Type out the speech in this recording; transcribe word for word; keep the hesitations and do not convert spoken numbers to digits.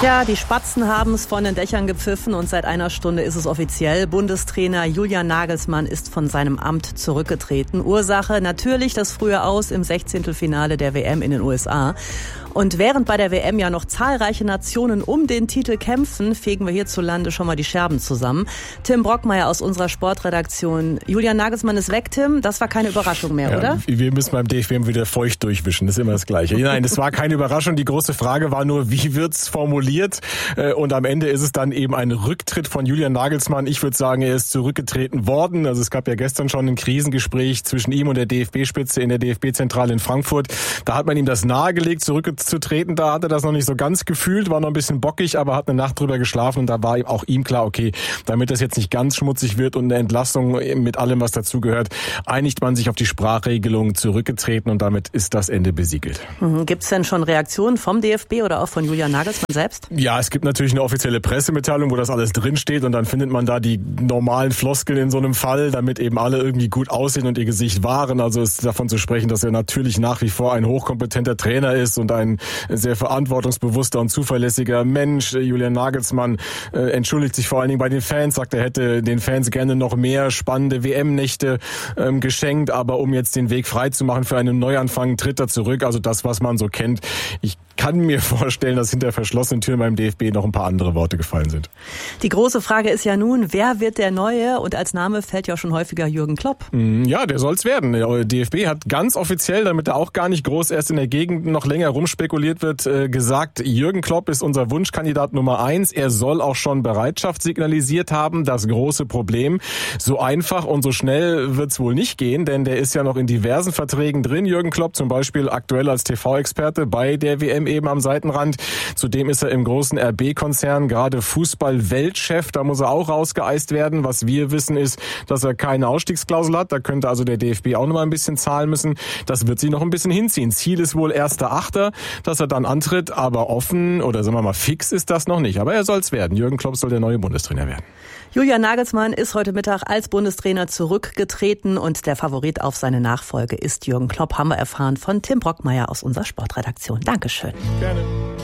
Ja, die Spatzen haben es von den Dächern gepfiffen und seit einer Stunde ist es offiziell. Bundestrainer Julian Nagelsmann ist von seinem Amt zurückgetreten. Ursache natürlich das frühe Aus im Sechzehntelfinale der W M in den U S A. Und während bei der W M ja noch zahlreiche Nationen um den Titel kämpfen, fegen wir hierzulande schon mal die Scherben zusammen. Tim Brockmeier aus unserer Sportredaktion. Julian Nagelsmann ist weg, Tim. Das war keine Überraschung mehr, ja, oder? Wir müssen beim D F B wieder feucht durchwischen. Das ist immer das Gleiche. Nein, das war keine Überraschung. Die große Frage war nur, wie wird's formuliert? Und am Ende ist es dann eben ein Rücktritt von Julian Nagelsmann. Ich würde sagen, er ist zurückgetreten worden. Also es gab ja gestern schon ein Krisengespräch zwischen ihm und der D F B-Spitze in der D F B-Zentrale in Frankfurt. Da hat man ihm das nahegelegt, zurückzutreten. Da hat er das noch nicht so ganz gefühlt, war noch ein bisschen bockig, aber hat eine Nacht drüber geschlafen und da war auch ihm klar, okay, damit das jetzt nicht ganz schmutzig wird und eine Entlassung mit allem, was dazugehört, einigt man sich auf die Sprachregelung, zurückgetreten und damit ist das Ende besiegelt. Mhm. Gibt es denn schon Reaktionen vom D F B oder auch von Julian Nagelsmann selbst? Ja, es gibt natürlich eine offizielle Pressemitteilung, wo das alles drinsteht und dann findet man da die normalen Floskeln in so einem Fall, damit eben alle irgendwie gut aussehen und ihr Gesicht wahren. Also ist davon zu sprechen, dass er natürlich nach wie vor ein hochkompetenter Trainer ist und ein sehr verantwortungsbewusster und zuverlässiger Mensch. Julian Nagelsmann äh, entschuldigt sich vor allen Dingen bei den Fans, sagt, er hätte den Fans gerne noch mehr spannende W M-Nächte ähm, geschenkt, aber um jetzt den Weg frei zu machen für einen Neuanfang, tritt er zurück. Also das, was man so kennt. Ich kann mir vorstellen, dass hinter verschlossenen Türen beim D F B noch ein paar andere Worte gefallen sind. Die große Frage ist ja nun, wer wird der Neue? Und als Name fällt ja schon häufiger Jürgen Klopp. Ja, der soll's werden. Der D F B hat ganz offiziell, damit er auch gar nicht groß erst in der Gegend noch länger rumspekuliert wird, gesagt, Jürgen Klopp ist unser Wunschkandidat Nummer eins. Er soll auch schon Bereitschaft signalisiert haben. Das große Problem, so einfach und so schnell wird's wohl nicht gehen, denn der ist ja noch in diversen Verträgen drin. Jürgen Klopp zum Beispiel aktuell als T V-Experte bei der W M eben am Seitenrand. Zudem ist er im großen R B-Konzern gerade Fußball-Weltchef. Da muss er auch rausgeeist werden. Was wir wissen ist, dass er keine Ausstiegsklausel hat. Da könnte also der D F B auch noch mal ein bisschen zahlen müssen. Das wird sich noch ein bisschen hinziehen. Ziel ist wohl erster Achter, dass er dann antritt. Aber offen oder sagen wir mal fix ist das noch nicht. Aber er soll es werden. Jürgen Klopp soll der neue Bundestrainer werden. Julian Nagelsmann ist heute Mittag als Bundestrainer zurückgetreten und der Favorit auf seine Nachfolge ist Jürgen Klopp, haben wir erfahren von Tim Brockmeier aus unserer Sportredaktion. Dankeschön. Gerne.